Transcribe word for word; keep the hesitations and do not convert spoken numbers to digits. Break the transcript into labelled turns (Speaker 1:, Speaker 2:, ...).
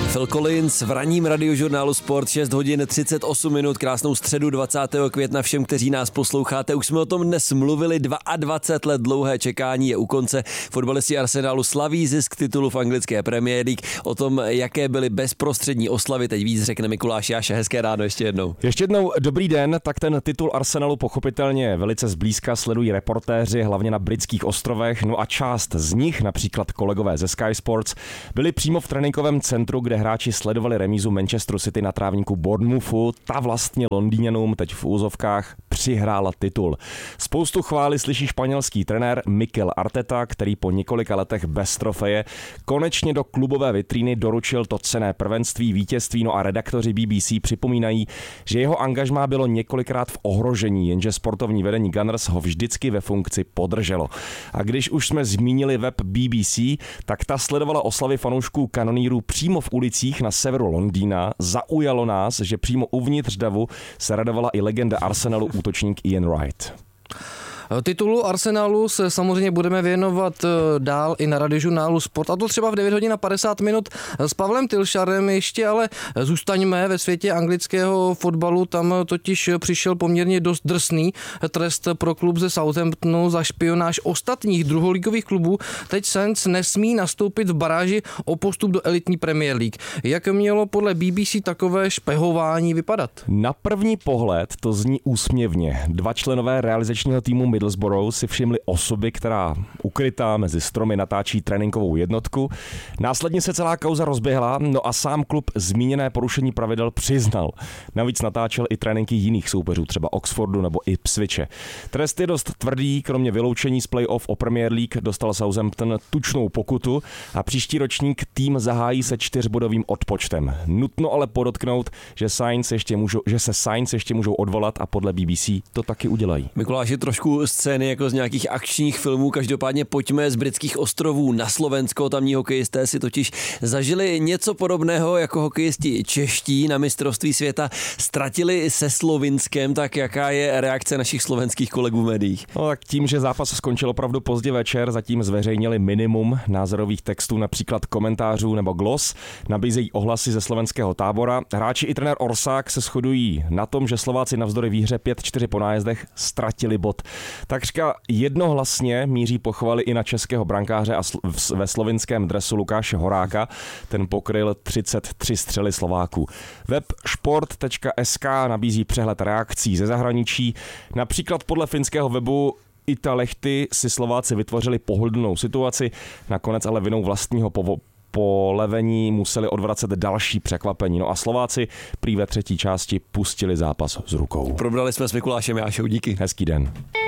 Speaker 1: Phil Collins v ranním radiožurnálu Sport, šest hodin třicet osm minut, krásnou středu dvacátého května všem, kteří nás posloucháte. Už jsme o tom dnes mluvili, dvacet dva let dlouhé čekání je u konce. Fotbalisti Arsenalu slaví zisk titulu v anglické Premier League. O tom, jaké byly bezprostřední oslavy, teď víc řekne Mikuláš Jáša. Hezké ráno ještě jednou.
Speaker 2: Ještě jednou dobrý den, tak ten titul Arsenalu pochopitelně velice zblízka sledují reportéři, hlavně na britských ostrovech, no a část z nich, například kolegové ze Sky Sports, byli přímo v tréninkovém centru, kde hráči sledovali remízu Manchesteru City na trávníku Bournemouthu. Ta vlastně Londýňanům teď v úzovkách přihrála titul. Spoustu chvály slyší španělský trenér Mikel Arteta, který po několika letech bez trofeje konečně do klubové vitríny doručil to cenné prvenství, vítězství, no a redaktoři B B C připomínají, že jeho angažmá bylo několikrát v ohrožení, jenže sportovní vedení Gunners ho vždycky ve funkci podrželo. A když už jsme zmínili web B B C, tak ta sledovala oslavy fanoušků kanonýrů přímo v ulicích na severu Londýna. Zaujalo nás, že přímo uvnitř davu se radovala i legenda Arsenalu útočník Ian Wright.
Speaker 3: Titulu Arsenalu se samozřejmě budeme věnovat dál i na radiožurnálu Sport, a to třeba v devět hodin a padesát minut s Pavlem Tilšarem. Ještě ale zůstaňme ve světě anglického fotbalu, tam totiž přišel poměrně dost drsný trest pro klub ze Southamptonu za špionáž ostatních druholigových klubů. Teď Saints nesmí nastoupit v baráži o postup do elitní Premier League. Jak mělo podle B B C takové špehování vypadat?
Speaker 2: Na první pohled to zní úsměvně. Dva členové realizačního týmu Middlesbrough si všimli osoby, která ukrytá mezi stromy natáčí tréninkovou jednotku. Následně se celá kauza rozběhla, no a sám klub zmíněné porušení pravidel přiznal. Navíc natáčel i tréninky jiných soupeřů, třeba Oxfordu nebo Ipswiche. Trest je dost tvrdý, kromě vyloučení z playoff o Premier League dostal Southampton tučnou pokutu a příští ročník tým zahájí se čtyřbodovým odpočtem. Nutno ale podotknout, že, Saints ještě můžou, že se Saints ještě můžou odvolat a podle B B C to taky udělají.
Speaker 1: Mikuláši, trošku scény jako z nějakých akčních filmů, každopádně pojďme z britských ostrovů na Slovensko, tamní hokejisté si totiž zažili něco podobného jako hokejisti čeští na mistrovství světa, ztratili se Slovinskem, tak jaká je reakce našich slovenských kolegů v médiích?
Speaker 2: No tak tím, že zápas skončil opravdu pozdě večer, zatím zveřejnili minimum názorových textů, například komentářů nebo glos, nabízejí ohlasy ze slovenského tábora. Hráči i trenér Orsák se shodují na tom, že Slováci navzdory výhře pět čtyři po nájezdech ztratili bod. Takřka jednohlasně míří pochvaly i na českého brankáře a sl- ve slovinském dresu Lukáše Horáka. Ten pokryl třicet tři střely Slováků. Web sport tečka es ká nabízí přehled reakcí ze zahraničí. Například podle finského webu Italehti si Slováci vytvořili pohodlnou situaci, nakonec ale vinou vlastního povo- polevení museli odvracet další překvapení. No a Slováci prý ve třetí části pustili zápas s rukou.
Speaker 1: Probrali jsme s Mikulášem Jášou, díky.
Speaker 2: Hezký den.